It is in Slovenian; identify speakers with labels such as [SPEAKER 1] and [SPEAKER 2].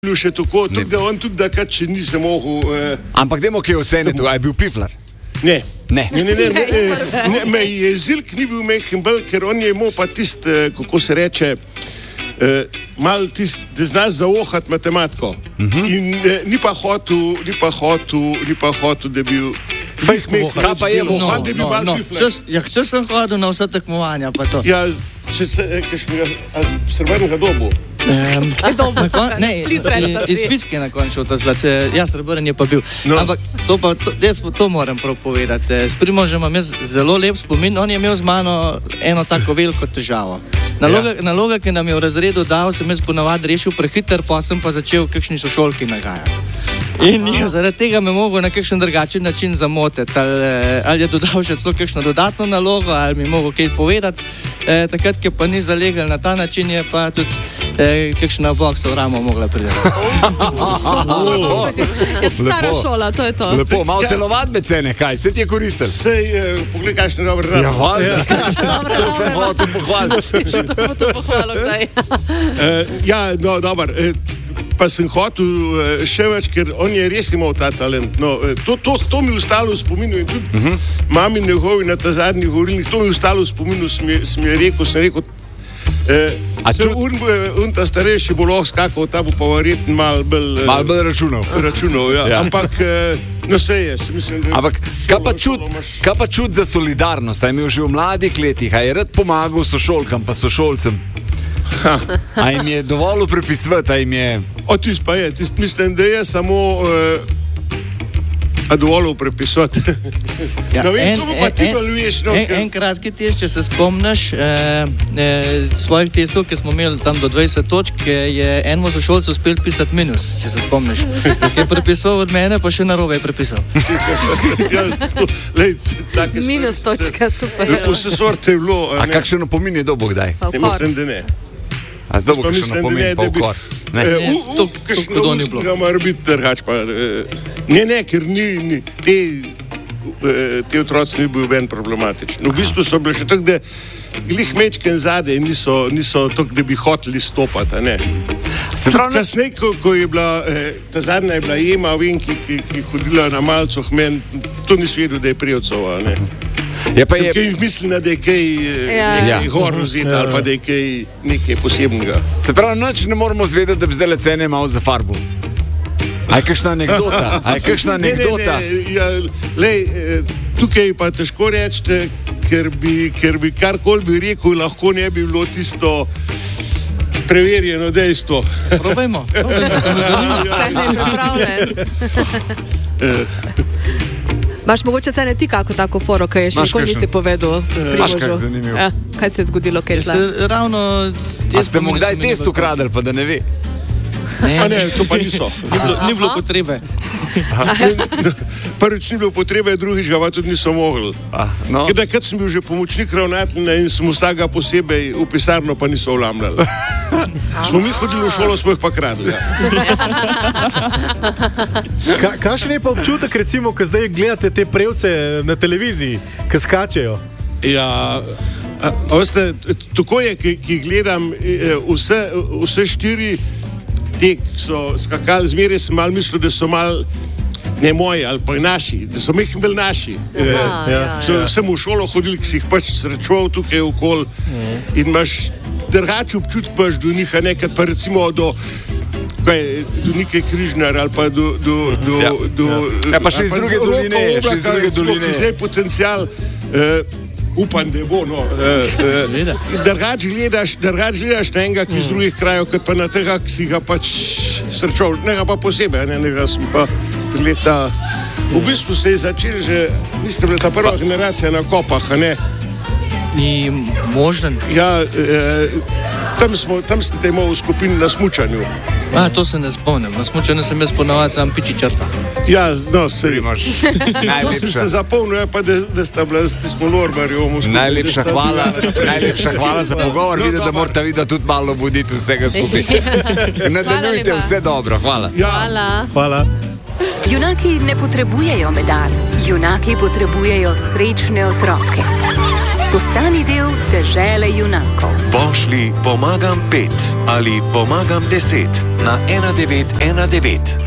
[SPEAKER 1] še tako, da on tudi takrat, če nisem mogel...
[SPEAKER 2] Ampak dajmo kaj oceniti, a je bil Piflar?
[SPEAKER 1] Ne.
[SPEAKER 2] Ne.
[SPEAKER 1] Me jezilk ni bil mehen bolj, ker on je imel pa tist, kako se reče, mal tist, da zna zaohati matematiko. In ni pa hotel, da bi bil...
[SPEAKER 2] Kaj pa je bilo?
[SPEAKER 3] Če sem hodil na vse tekmovanja, pa to.
[SPEAKER 1] Ja, če se srebrnega dobu.
[SPEAKER 3] Ne, iz Piske na koncu ta zlat, srebrn je pa bil. Ampak jaz to moram prav povedati. S Primožem imam jaz zelo lep spomin, on je imel z mano eno tako veliko težavo. Naloga, ki nam je v razredu dal, sem jaz ponavadi rešil prehiter, pa sem pa začel kakšni sošolki nagajati. In zaradi tega me mogel na kakšen drugačen način zamotiti. Ali je dodal še celo kakšno dodatno nalogo, ali mi mogel kaj povedati. Takrat, ki pa ni zalegel na ta način, je pa tudi kakšna boksa v ramo mogla priti.
[SPEAKER 4] Stara šola, to je to.
[SPEAKER 2] Lepo, malo telovadbe cene, kaj? Vse ti je koristil?
[SPEAKER 1] Poglej, kakšne dobre rame.
[SPEAKER 2] Ja, valjda. To sem hotel pohvaliti.
[SPEAKER 4] Že to bo to pohvalo, kdaj.
[SPEAKER 1] Ja, no, dober. Pa sem hotel še več, ker on je res imel ta talent. No, to mi je ostalo v spominu in tudi mami njegovi na ta zadnjih govorilnih, to mi je ostalo v spominu, sem rekel, ta starejši bo lahko skakal, ta bo pa verjetno malo bolj
[SPEAKER 2] računal,
[SPEAKER 1] ja. Ampak no se je, mislim, da...
[SPEAKER 2] Ampak kaj pa čut za solidarnost? A je imel že v mladih letih, a je rad pomagal sošolkam pa sošolcem? A jim je dovolj prepisovati, a jim je...
[SPEAKER 1] Tist pa je, mislim, da je samo dovolj prepisovati. No vem, to bo pa ti baluješ.
[SPEAKER 3] En kratki test, če se spomniš svojih testov, ki smo imeli tam do 20 točk, je enemu sošolcu uspel pisati minus, če se spomniš. Je prepisoval od mene, pa še narobe je prepisal.
[SPEAKER 4] Minus točka, super.
[SPEAKER 1] Vse sorte je bilo.
[SPEAKER 2] A kakšen opomin je dobo kdaj?
[SPEAKER 1] Mislim, da ne.
[SPEAKER 2] A zdaj bo kakšen opomin pa ukvar?
[SPEAKER 1] Kakšno ustega mora biti trhač pa... Ne, ker ni te otroci ni bil ven problematični. V bistvu so bile še tako, da glih mečken zade in niso tako, da bi hoteli stopati, ne. Kasnej, ko je bila, ta zadnja je bila Ema, vem, ki je hodila na malcoh, meni to nisi vedel, da je Prijevcova, ne. Kaj mislim, da je kaj gor vzeti ali pa da je kaj nekaj posebnega.
[SPEAKER 2] Se pravi, nič ne moramo zvedeti, da bi zdaj cene malo za farbo. A je kakšna anekdota?
[SPEAKER 1] Tukaj pa težko reči, ker bi karkoli bi rekel, lahko ne bi bilo tisto preverjeno dejstvo.
[SPEAKER 3] Probajmo, se me zanima.
[SPEAKER 4] Cene je pripravljen. Imaš mogoče cene ti kako tako foro, kaj je še nikoli nisi povedal Primožu? Kaj se je zgodilo, kaj je tla?
[SPEAKER 2] A ste mu kdaj test ukradili, pa da ne ve?
[SPEAKER 1] Ne, to pa niso.
[SPEAKER 3] Ni bilo potrebe.
[SPEAKER 1] Prvič ni bilo potrebe, drugič ga pa tudi niso mogli. Kad sem bil že pomočnik ravnatelja in smo vsega posebej v pisarno pa niso vlamljali. Smo mi hodili v šolo, smo jih pa kradli.
[SPEAKER 5] Kakšen je pa občutek, recimo, ko zdaj gledate te prevce na televiziji, ki skačejo?
[SPEAKER 1] Ja, veste, tako je, ki gledam vse štiri te, ki so skakali, zmeraj sem mal mislil, da so mal ne moji ali pa naši, da so mehni bili naši. Sem v šolo hodil, ki si jih pač srečoval tukaj okoli in imaš drugače občutek pač do njih, a nekaj pa recimo do neke Križnar ali pa do
[SPEAKER 2] pa še iz druge doline,
[SPEAKER 1] ki zdaj potencial upam, da bo, no. Drugač gledaš na enega, ki iz drugih krajev, kot pa na tega, ki si ga pač srečal. Nega pa posebej, nega sem pa leta... V bistvu se je začel že, niste bila ta prva generacija na kopah, a ne?
[SPEAKER 3] Ni možen?
[SPEAKER 1] Ja, tam ste imel v skupini na smučanju.
[SPEAKER 3] To se ne spomnim. Na smučanju sem jaz ponavadi sam piči črta.
[SPEAKER 1] Ja, no, sej. To sem se zapomnil, pa da sta bila s tismo Lorbarjom.
[SPEAKER 2] Najlepša hvala za pogovor. Vidite, da morate videti tudi malo buditi vsega skupaj. Nadaljujte, vse dobro. Hvala.
[SPEAKER 5] Hvala.
[SPEAKER 6] Junaki ne potrebujejo medalj. Junaki potrebujejo srečne otroke. Postani del dežele junakov.
[SPEAKER 7] Pošlji pomagam 5 ali pomagam 10 na 1919.